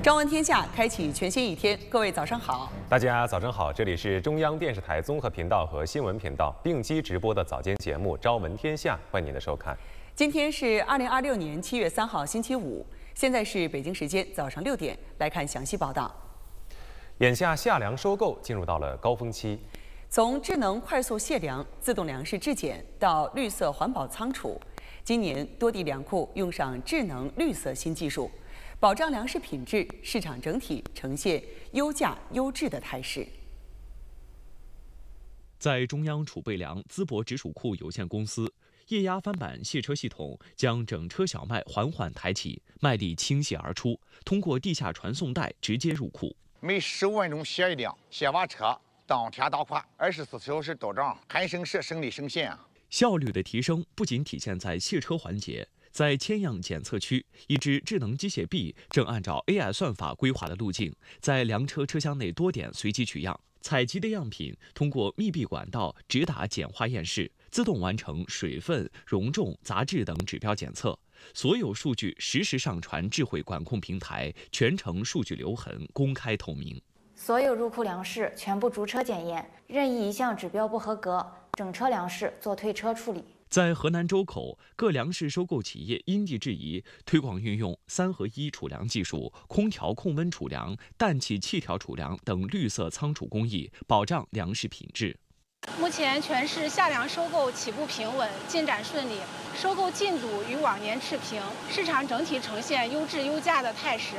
朝闻天下，开启全新一天。各位早上好， 大家早上好，这里是中央电视台综合频道和新闻频道并机直播的早间节目《朝闻天下》，欢迎您的收看。 今天是2026年7月3号，星期五，现在是北京时间早上6点，来看详细报道。 眼下夏粮收购进入到了高峰期， 从智能快速卸粮、自动粮食质检到绿色环保仓储，今年多地粮库用上智能绿色新技术。保障粮食品质，市场整体呈现优价优质的态势。 在中央储备粮淄博直属库有限公司，液压翻板卸车系统将整车小麦缓缓抬起，麦粒倾泻而出，通过地下传送带直接入库。 每15分钟卸一辆，卸完车当天到款，24小时到账，很省事，省力省钱啊！ 效率的提升不仅体现在卸车环节。在千样检测区，一支智能机械臂正按照 AI 算法规划的路径，在粮车车厢内多点随机取样，采集的样品通过密闭管道直达检化验室，自动完成水分、容重、杂质等指标检测。所有数据实时上传智慧管控平台，全程数据留痕公开透明。 所有入库粮食全部逐车检验，任意一项指标不合格，整车粮食做退车处理。 在河南周口，各粮食收购企业因地制宜，推广运用3合1储粮技术、空调控温储粮、氮气气调储粮等绿色仓储工艺，保障粮食品质。 目前全市夏粮收购起步平稳，进展顺利，收购进度与往年持平，市场整体呈现优质优价的态势。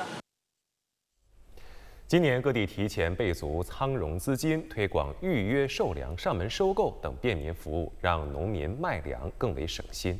今年各地提前备足仓融资金，推广预约售粮、上门收购等便民服务，让农民卖粮更为省心。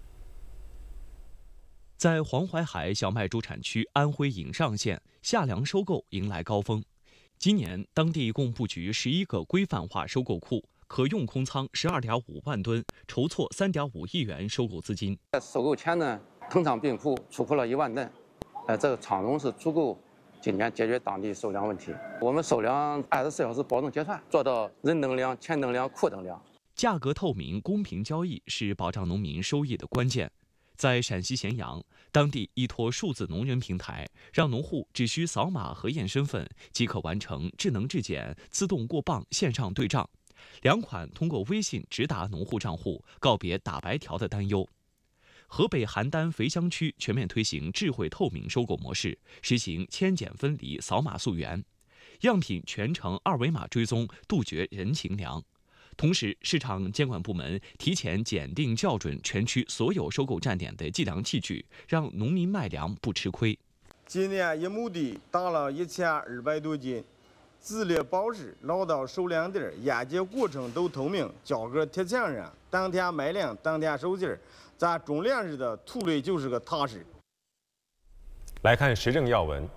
在黄淮海小麦主产区安徽颍上县，夏粮收购迎来高峰。今年当地共布局11个规范化收购库，可用空仓12.5万吨，筹措3.5亿元收购资金。 收购前呢，通仓并库出库了1万吨，这个仓容是足够。今年解决当地收粮问题，我们收粮24小时保证结算，做到人等粮、钱等粮、库等粮。 价格透明、公平交易是保障农民收益的关键。在陕西咸阳，当地依托数字农人平台，让农户只需扫码核验身份，即可完成智能质检、自动过磅、线上对账，粮款通过微信直达农户账户，告别打白条的担忧。河北邯郸肥乡区全面推行智慧透明收购模式，实行签检分离、扫码溯源，样品全程2维码追踪，杜绝人情粮。同时，市场监管部门提前检定校准全区所有收购站点的计量器具，让农民卖粮不吃亏。 今年1亩地打了1200多斤，自立保质，捞到收粮地，验检过程都透明，价格贴墙上，当天卖粮，当天收件。咱种粮食的土里就是个踏实。 来看时政要闻。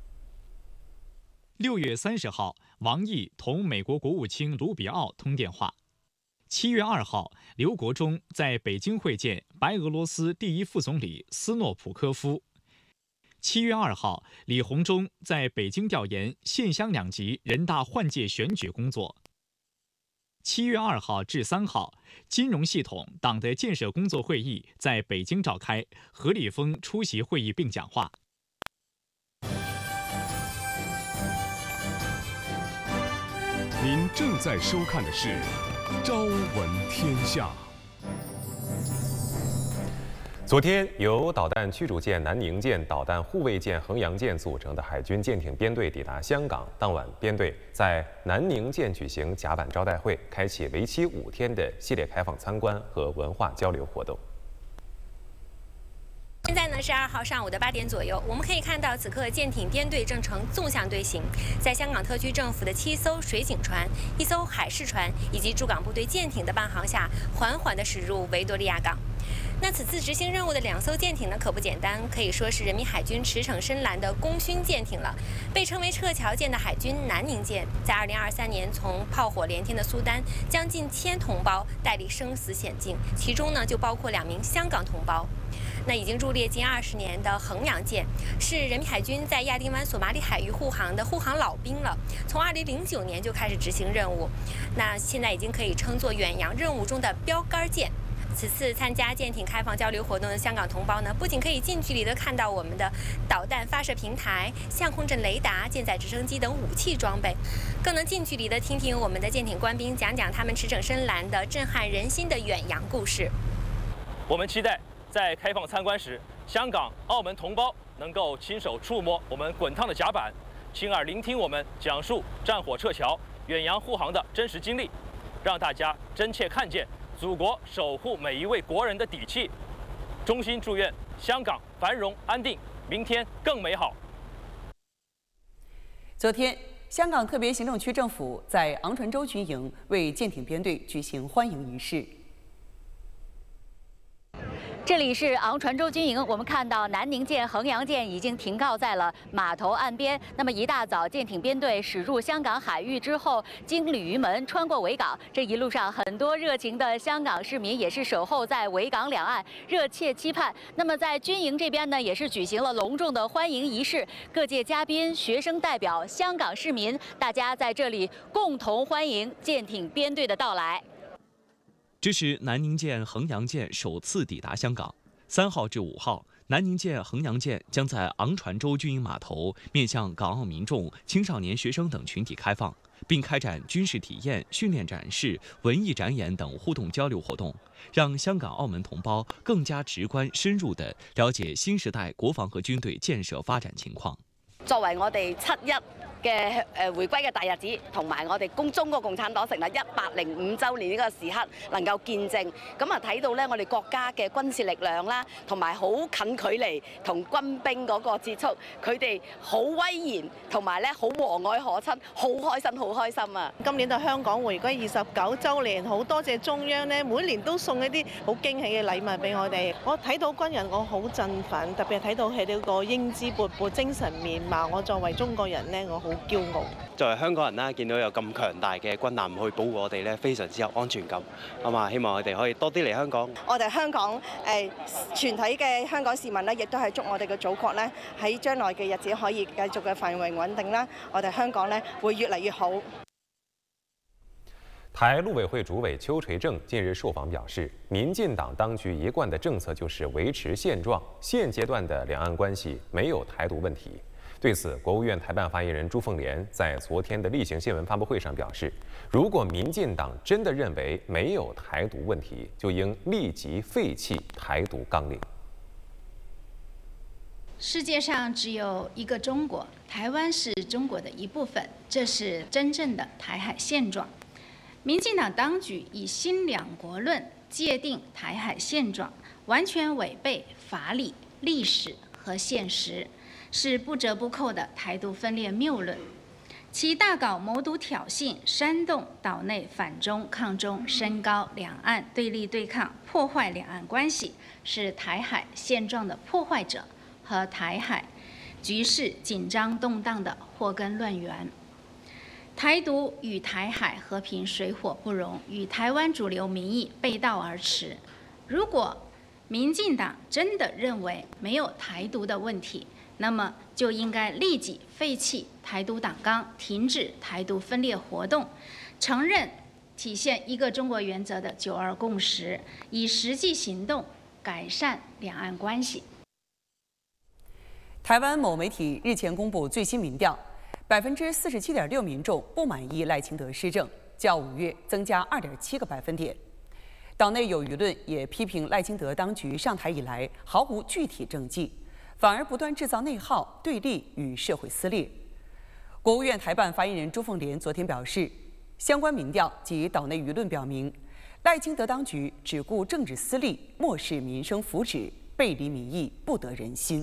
6月30号，王毅同美国国务卿卢比奥通电话。7月2号，刘国中在北京会见白俄罗斯第1副总理斯诺普科夫。7月2号，李鸿忠在北京调研县乡2级人大换届选举工作。7月2号至3号，金融系统党的建设工作会议在北京召开，何立峰出席会议并讲话。 您正在收看的是《朝闻天下》。 昨天，由导弹驱逐舰南宁舰、导弹护卫舰衡阳舰组成的海军舰艇编队抵达香港。当晚，编队在南宁舰举行甲板招待会，开启为期5天的系列开放参观和文化交流活动。 现在呢是2号上午的8点左右，我们可以看到此刻舰艇编队正呈纵向队形，在香港特区政府的7艘水警船、1艘海事船以及驻港部队舰艇的伴航下，缓缓地驶入维多利亚港。那此次执行任务的2艘舰艇呢，可不简单，可以说是人民海军驰骋深蓝的功勋舰艇了。被称为撤侨舰的海军南宁舰，在2023年从炮火连天的苏丹将近1000同胞带离生死险境，其中呢就包括2名香港同胞。那已经驻列近20年的衡阳舰，是人民海军在亚丁湾索马里海域护航的护航老兵了，从2009年就开始执行任务，那现在已经可以称作远洋任务中的标杆舰。 此次参加舰艇开放交流活动的香港同胞呢，不仅可以近距离的看到我们的导弹发射平台、相控阵雷达、舰载直升机等武器装备，更能近距离的听听我们的舰艇官兵讲讲他们驰骋深蓝的震撼人心的远洋故事。 我们期待在开放参观时，香港、澳门同胞能够亲手触摸我们滚烫的甲板，亲耳聆听我们讲述战火撤侨、远洋护航的真实经历，让大家真切看见祖国守护每一位国人的底气。衷心祝愿香港繁荣安定，明天更美好。 昨天，香港特别行政区政府在昂船洲军营为舰艇编队举行欢迎仪式。 这里是昂船洲军营，我们看到南宁舰、衡阳舰已经停靠在了码头岸边。那么一大早，舰艇编队驶入香港海域之后，经鲤鱼门穿过维港，这一路上很多热情的香港市民也是守候在维港两岸，热切期盼。那么在军营这边呢，也是举行了隆重的欢迎仪式，各界嘉宾、学生代表、香港市民，大家在这里共同欢迎舰艇编队的到来。 这是南宁舰、衡阳舰首次抵达香港。3号至5号，南宁舰、衡阳舰将在昂船洲军营码头面向港澳民众、青少年学生等群体开放，并开展军事体验、训练展示、文艺展演等互动交流活动，让香港、澳门同胞更加直观、深入地了解新時代國防和軍隊建設發展情況。 作為我哋7·1嘅回歸嘅大日子，同埋我哋中國共產黨成立105週年呢個時刻能夠見證，咁啊睇到咧我哋國家嘅軍事力量啦，同埋好近距離同軍兵嗰個接觸，佢哋好威嚴，同埋咧好和藹可親，好開心啊！ 今年就香港回歸29週年，好多謝中央咧，每年都送一啲好驚喜嘅禮物俾我哋。我睇到軍人，我好振奮，特別係睇到佢呢個英姿勃勃、精神面貌。我作為中國人咧，我好驕傲。 作為香港人啦，見到有咁強大嘅軍艦去保護我哋咧，非常之有安全感。希望佢哋可以多啲嚟香港。 我哋香港全體嘅香港市民咧，亦都係祝我哋嘅祖國咧喺將來嘅日子可以繼續嘅繁榮穩定啦。我哋香港咧會越嚟越好。 台陸委會主委邱垂正近日受訪表示，民進黨當局一貫的政策就是維持現狀，現階段的兩岸關係沒有台獨問題。對此，國務院台辦發言人朱鳳蓮在昨天的例行新聞發布會上表示，如果民進黨真的認為沒有台獨問題，就應立即廢棄台獨綱領。 世界上只有一個中國，台灣是中國的一部分，這是真正的台海現狀。民進黨當局以新兩國論界定台海現狀，完全違背法理、歷史和現實，是不折不扣的台獨分裂謬論。其大搞謀獨挑釁，煽動島內反中抗中，升高兩岸對立對抗，破壞兩岸關係，是台海現狀的破壞者和台海局勢緊張動盪的禍根亂源。台獨與台海和平水火不容，與台灣主流民意背道而馳。如果民進黨真的認為沒有台獨的問題，那麼就應該立即廢棄台獨黨綱，停止台獨分裂活動，承認體現一個中國原則的9·2共識，以實際行動改善兩岸關係。 台灣某媒體日前公布最新民調，47.6%民眾不滿意賴清德施政，較5月增加2.7個百分點。黨內有輿論也批評賴清德當局上台以來毫無具體政績，反而不斷製造內耗、對立與社會撕裂。國務院台辦發言人朱鳳蓮昨天表示，相關民調及島內輿論表明，賴清德當局只顧政治私利，漠視民生福祉，背離民意，不得人心。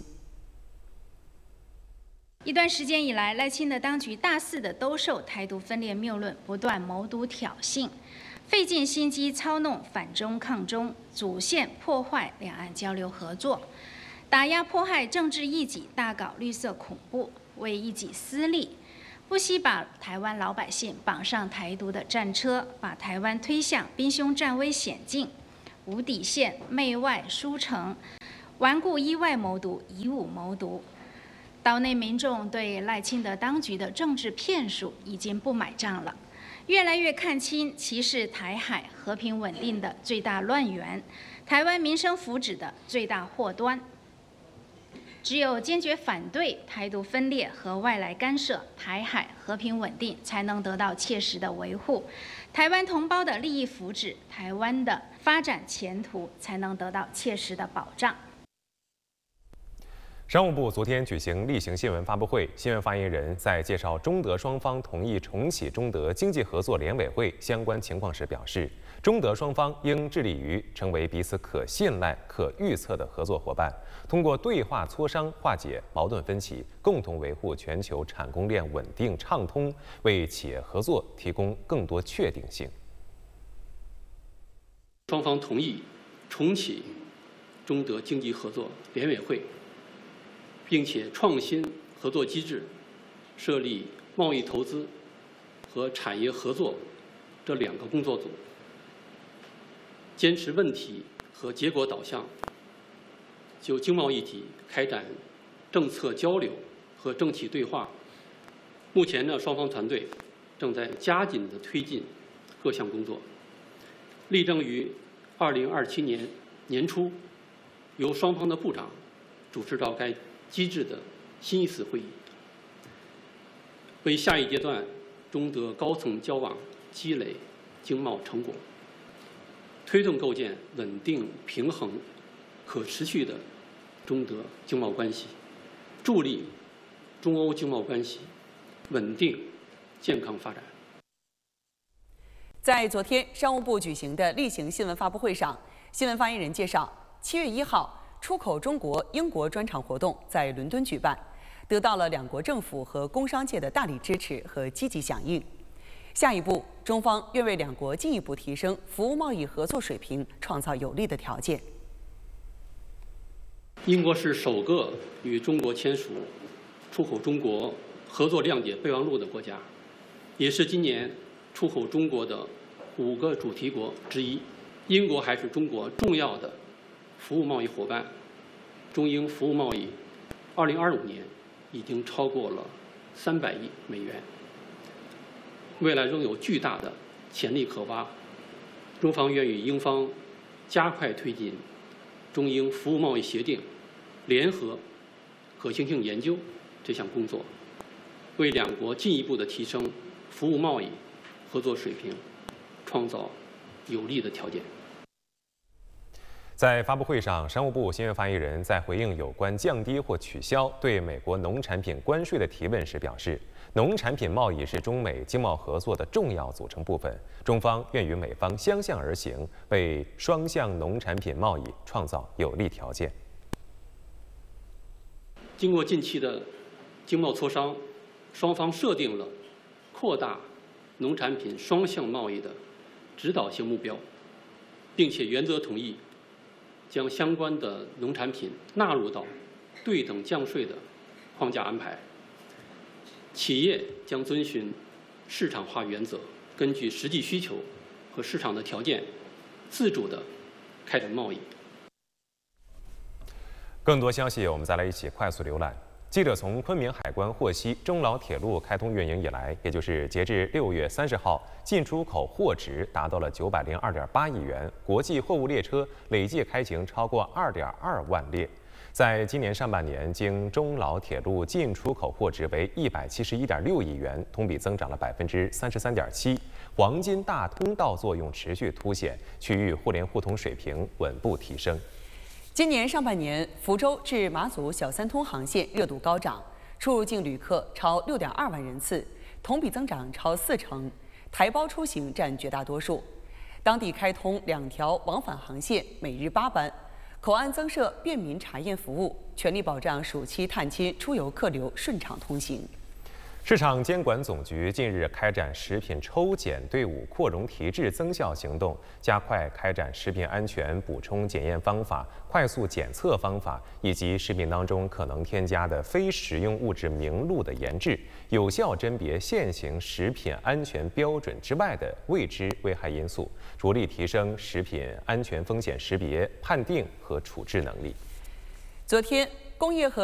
一段時間以來，賴清德當局大肆地兜售台獨分裂謬論，不斷謀獨挑釁，費盡心機操弄反中抗中，阻線破壞兩岸交流合作，打壓迫害政治異己，大搞綠色恐怖，為一己私利，不惜把台灣老百姓綁上台獨的戰車，把台灣推向兵凶戰危險境，無底線、媚外輸誠，頑固依外謀獨，以武謀獨。島內民眾對賴清德當局的政治騙術已經不買賬了，越來越看清其是台海和平穩定的最大亂源。 台湾民生福祉的最大祸端。只有坚决反对台独分裂和外来干涉，台海和平稳定才能得到切实的维护，台湾同胞的利益福祉，台湾的发展前途才能得到切实的保障。 商务部昨天举行例行新闻发布会，新闻发言人在介绍中德双方同意重启中德经济合作联委会相关情况时表示，中德双方应致力于成为彼此可信赖、可预测的合作伙伴，通过对话磋商化解矛盾分歧，共同维护全球产供链稳定畅通，为企业合作提供更多确定性。 双方同意重启中德经济合作联委会，并且创新合作机制，设立贸易投资和产业合作这2个工作组，坚持问题和结果导向，就经贸议题开展政策交流和政企对话。目前呢，双方团队正在加紧地推进各项工作，力争于2027年年初由双方的部长主持召开机制的新一次会议，为下一阶段中德高层交往积累经贸成果，推动构建稳定、平衡、可持续的中德经贸关系，助力中欧经贸关系稳定、健康发展。 在昨天商务部举行的例行新闻发布会上，新闻发言人介绍，7月1号。出口中国英国专场活动在伦敦举办，得到了2国政府和工商界的大力支持和积极响应。下一步，中方愿为2国进一步提升服务贸易合作水平创造有利的条件。 英国是首个与中国签署出口中国合作谅解备忘录的国家，也是今年出口中国的5个主题国之一。英国还是中国重要的服务贸易伙伴，中英服务贸易2025年已经超过了300亿美元，未来仍有巨大的潜力可挖。中方愿与英方加快推进中英服务贸易协定联合可行性研究这项工作，为2国进一步的提升服务贸易合作水平创造有利的条件。 在发布会上，商务部新闻发言人在回应有关降低或取消对美国农产品关税的提问时表示，农产品贸易是中美经贸合作的重要组成部分，中方愿与美方相向而行，为双向农产品贸易创造有利条件。 经过近期的经贸磋商，双方设定了扩大农产品双向贸易的指导性目标，并且原则同意将相关的农产品纳入到对等降税的框架安排。企业将遵循市场化原则，根据实际需求和市场的条件，自主地开展贸易。 更多消息，我们再来一起快速浏览。记者从昆明海关获悉，中老铁路开通运营以来，也就是截至6月30号，进出口货值达到了902.8亿元，国际货物列车累计开行超过2.2万列。在今年上半年，经中老铁路进出口货值为171.6亿元，同比增长了33.7%。黄金大通道作用持续凸显，区域互联互通水平稳步提升。 今年上半年，福州至马祖小三通航线热度高涨，出入境旅客超6.2万人次，同比增长超40%，台胞出行占绝大多数。当地开通2条往返航线，每日8班，口岸增设便民查验服务，全力保障暑期探亲出游客流顺畅通行。 市场监管总局近日开展食品抽检队伍扩容提质增效行动，加快开展食品安全补充检验方法、快速检测方法以及食品当中可能添加的非食用物质名录的研制，有效甄别现行食品安全标准之外的未知危害因素，着力提升食品安全风险识别、判定和处置能力。 昨天，工业和